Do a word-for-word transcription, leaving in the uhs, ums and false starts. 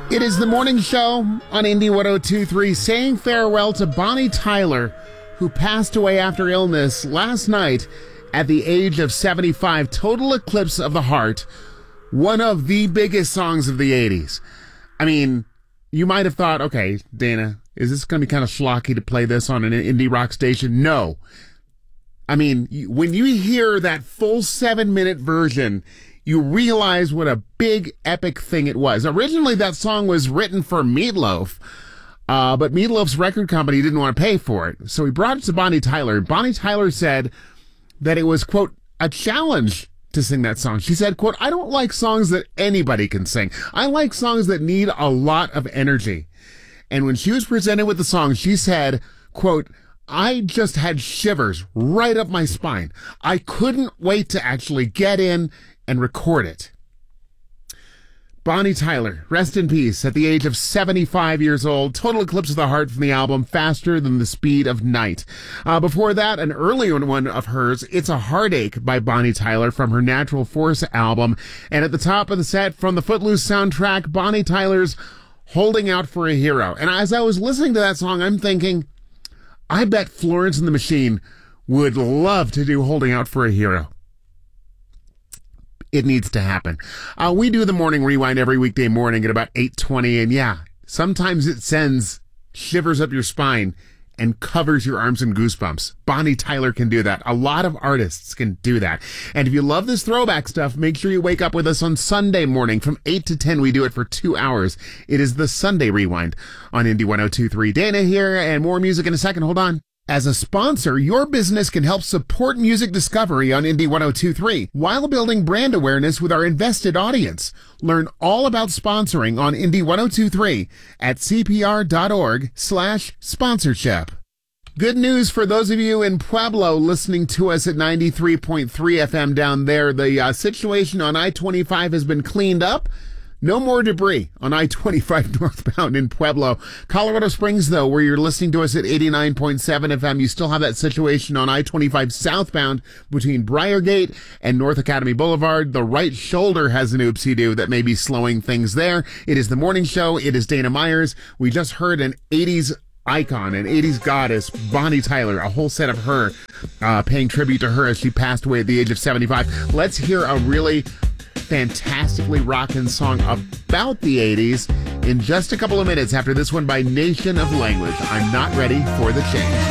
It is the morning show on Indie one oh two point three saying farewell to Bonnie Tyler, who passed away after illness last night at the age of seventy-five. Total Eclipse of the Heart, one of the biggest songs of the eighties. I mean, you might have thought, okay, Dana, is this going to be kind of schlocky to play this on an indie rock station? No. I mean, when you hear that full seven-minute version, you realize what a big, epic thing it was. Originally, that song was written for Meatloaf, uh, but Meatloaf's record company didn't want to pay for it. So he brought it to Bonnie Tyler. Bonnie Tyler said that it was, quote, a challenge to sing that song. She said, quote, I don't like songs that anybody can sing. I like songs that need a lot of energy. And when she was presented with the song, she said, quote, I just had shivers right up my spine. I couldn't wait to actually get in and record it. Bonnie Tyler, rest in peace, at the age of seventy-five years old. Total Eclipse of the Heart from the album Faster Than the Speed of Night. Uh, before that, an earlier one of hers, It's a Heartache by Bonnie Tyler from her Natural Force album. And at the top of the set from the Footloose soundtrack, Bonnie Tyler's Holding Out for a Hero. And as I was listening to that song, I'm thinking, I bet Florence and the Machine would love to do Holding Out for a Hero. It needs to happen. Uh, we do the morning rewind every weekday morning at about eight twenty, and yeah, sometimes it sends shivers up your spine and covers your arms in goosebumps. Bonnie Tyler can do that. A lot of artists can do that. And if you love this throwback stuff, make sure you wake up with us on Sunday morning from eight to ten. We do it for two hours. It is the Sunday Rewind on Indie one oh two point three. Dana here, and more music in a second. Hold on. As a sponsor, your business can help support music discovery on Indie one oh two point three while building brand awareness with our invested audience. Learn all about sponsoring on Indie one oh two point three at cpr.org slash sponsorship. Good news for those of you in Pueblo listening to us at ninety-three point three F M down there. The uh, situation on I twenty-five has been cleaned up. No more debris on I twenty-five northbound in Pueblo. Colorado Springs, though, where you're listening to us at eighty-nine point seven F M, you still have that situation on I twenty-five southbound between Briargate and North Academy Boulevard. The right shoulder has an oopsie-doo that may be slowing things there. It is the morning show. It is Dana Myers. We just heard an eighties icon, an eighties goddess, Bonnie Tyler, a whole set of her uh, paying tribute to her as she passed away at the age of seventy-five. Let's hear a really fantastically rockin' song about the eighties in just a couple of minutes after this one by Nation of Language. I'm Not Ready for the Change.